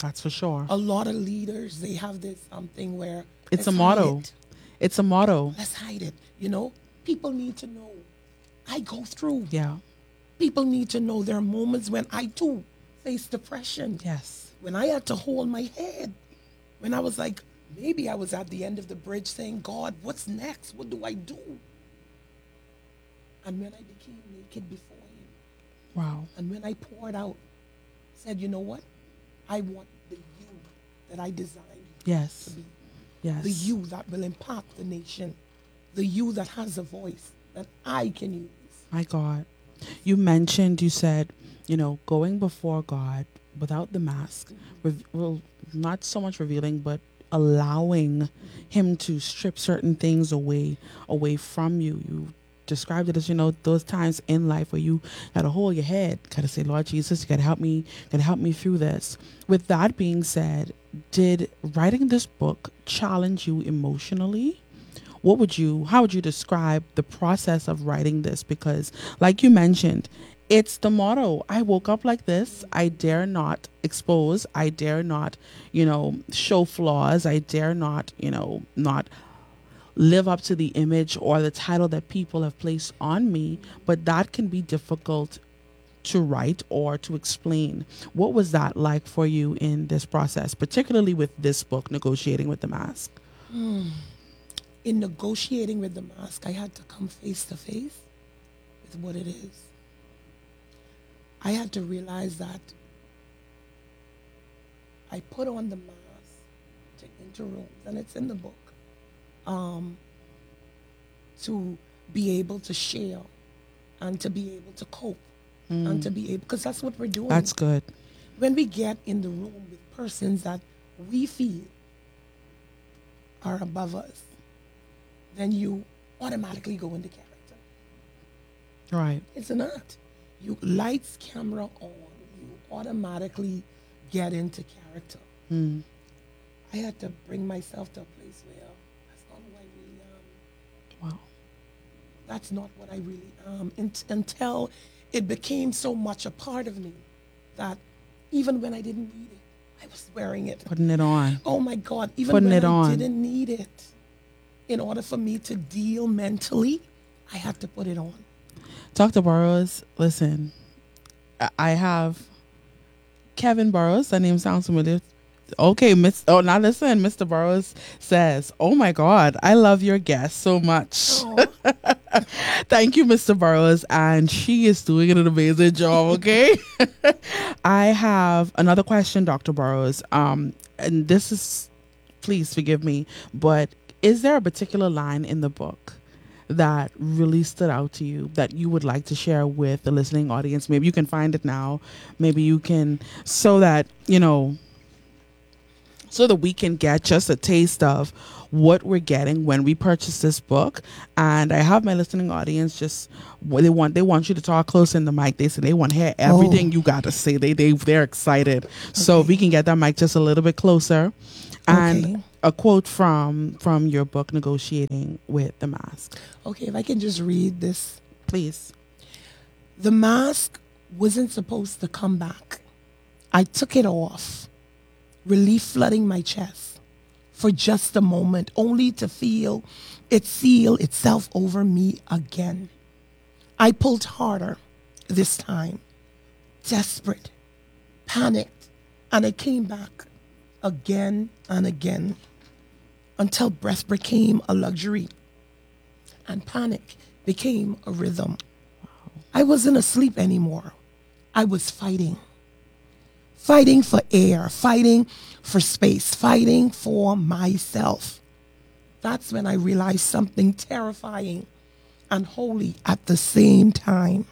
That's for sure. A lot of leaders, they have this something where It's let's a hide motto. it. It's a motto. Let's hide it. You know, people need to know. I go through. Yeah. People need to know there are moments when I too face depression. Yes. When I had to hold my head. When I was like, maybe I was at the end of the bridge saying, God, what's next? What do I do? And when I became naked before him, Wow. and when I poured out, said, you know what? I want the you that I designed you Yes. to be. Yes. The you that will impact the nation. The you that has a voice that I can use. My God. You said, going before God without the mask, well, not so much revealing, but allowing him to strip certain things away from you. You described it as, those times in life where you gotta hold your head, gotta say, Lord Jesus, you gotta help me through this. With that being said, did writing this book challenge you emotionally? How would you describe the process of writing this? Because like you mentioned, it's the motto. I woke up like this. I dare not expose. I dare not, show flaws. I dare not, not live up to the image or the title that people have placed on me. But that can be difficult to write or to explain. What was that like for you in this process, particularly with this book, Negotiating with the Mask? In negotiating with the mask, I had to come face to face with what it is. I had to realize that I put on the mask to enter rooms, and it's in the book, to be able to share and to be able to cope and to be able, because that's what we're doing. That's good. When we get in the room with persons that we feel are above us, then you automatically go into character. Right. It's an art. You lights, camera on, you automatically get into character. I had to bring myself to a place where that's not who I really am. Wow. That's not what I really am. Until it became so much a part of me that even when I didn't need it, I was wearing it. Putting it on. Oh my God, even Putting when it I on. didn't need it, in order for me to deal mentally, I had to put it on. Dr. Burrows, listen, I have Kevin Burrows. That name sounds familiar. Okay, now listen, Mr. Burrows says, oh my God, I love your guest so much. Oh, Thank you, Mr. Burrows. And she is doing an amazing job, okay? I have another question, Dr. Burrows. And this is, please forgive me, but is there a particular line in the book that really stood out to you that you would like to share with the listening audience? Maybe you can find it now. Maybe you can, so that we can get just a taste of what we're getting when we purchase this book. And I have my listening audience they want you to talk close in the mic. They say they want to hear everything you got to say. They're excited. So if we can get that mic just a little bit closer. And a quote from your book, Negotiating with the Mask. Okay, if I can just read this. Please. The mask wasn't supposed to come back. I took it off, relief flooding my chest for just a moment, only to feel it seal itself over me again. I pulled harder this time, desperate, panicked, and it came back again and again until breath became a luxury and panic became a rhythm. I wasn't asleep anymore. I was fighting. Fighting for air, fighting for space, fighting for myself. That's when I realized something terrifying and holy at the same time.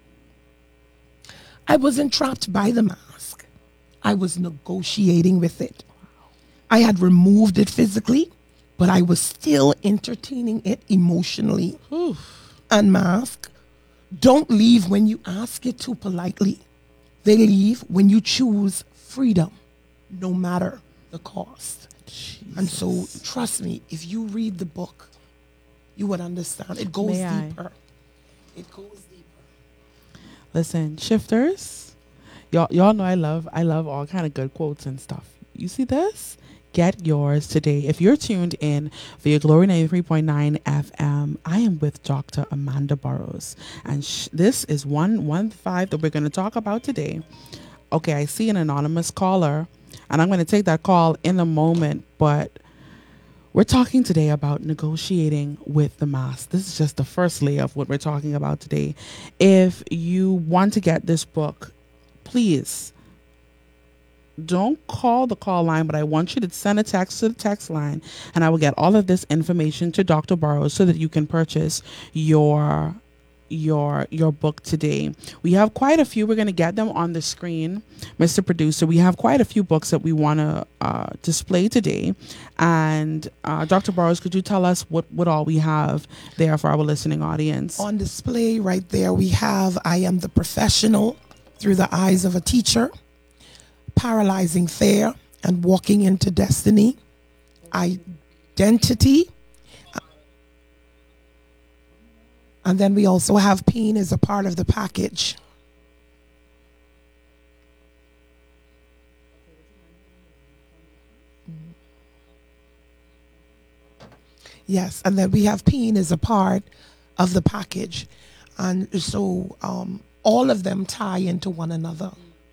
I wasn't trapped by the mask. I was negotiating with it. I had removed it physically, but I was still entertaining it emotionally. Unmask. Don't leave when you ask it too politely. They leave when you choose freedom, no matter the cost. Jesus. And so, trust me, if you read the book, you would understand. It goes deeper. It goes deeper. Listen, shifters, Y'all know I love all kind of good quotes and stuff. You see this? Get yours today. If you're tuned in via Glory 93.9 FM, I am with Dr. Amanda Burrows. And this is 115 that we're going to talk about today. Okay, I see an anonymous caller, and I'm going to take that call in a moment, but we're talking today about negotiating with the mask. This is just the first layer of what we're talking about today. If you want to get this book, please don't call the call line, but I want you to send a text to the text line, and I will get all of this information to Dr. Burrows so that you can purchase your book today. We have quite a few. We're going to get them on the screen, Mr. Producer. We have quite a few books that we want to display today. And Dr. Burrows, could you tell us what all we have there for our listening audience? On display right there, we have I Am the Professional Through the Eyes of a Teacher, Paralyzing Fear and Walking into Destiny, Identity. And then we also have Pain as a part of the package. Yes, and then we have Pain as a part of the package. And so all of them tie into one another.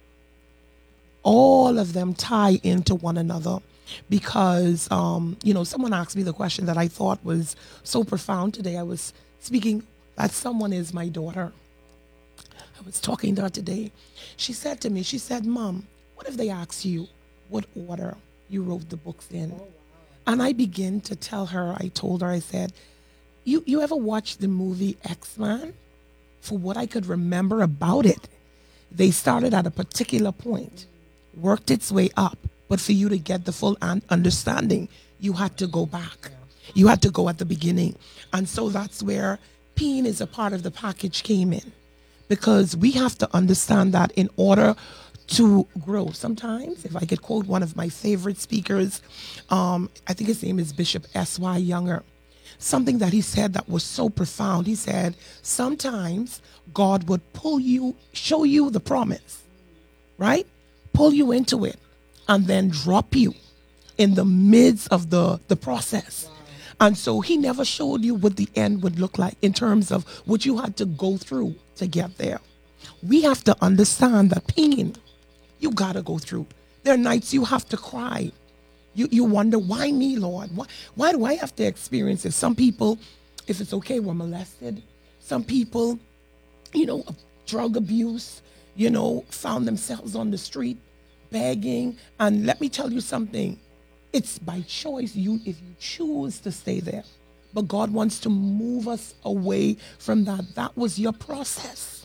All of them tie into one another because, someone asked me the question that I thought was so profound today. I was speaking, that someone is my daughter. I was talking to her today. She said to me, Mom, what if they ask you what order you wrote the books in? And I began to tell her, I told her, I said, you ever watched the movie X-Men? For what I could remember about it, they started at a particular point, worked its way up, but for you to get the full understanding, you had to go back. You had to go at the beginning. And so that's where Pain is a part of the package came in, because we have to understand that in order to grow. Sometimes, if I could quote one of my favorite speakers, I think his name is Bishop S.Y. Younger, something that he said that was so profound. He said, sometimes God would show you the promise, right? Pull you into it and then drop you in the midst of the process. And so he never showed you what the end would look like in terms of what you had to go through to get there. We have to understand that pain, you got to go through. There are nights you have to cry. You wonder, why me, Lord? Why do I have to experience this? Some people, if it's okay, were molested. Some people, drug abuse, found themselves on the street begging. And let me tell you something. It's by choice, if you choose to stay there. But God wants to move us away from that. That was your process.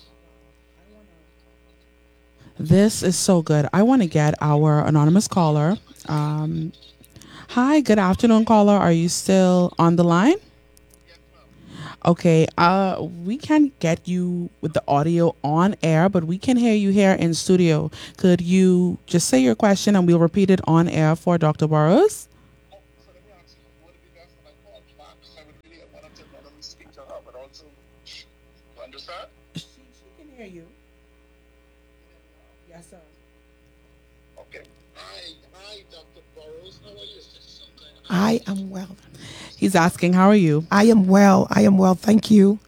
This is so good. I want to get our anonymous caller. Hi, good afternoon, caller. Are you still on the line? Okay, we can't get you with the audio on air, but we can hear you here in studio. Could you just say your question and we'll repeat it on air for Dr. Burrows? So let me ask you, would it be best if I call back? Because I would really want to not only speak to her, but also, you understand? She can hear you. Yes, sir. Okay. Hi, Dr. Burrows. How are you? I am well. He's asking, how are you? I am well. Thank you.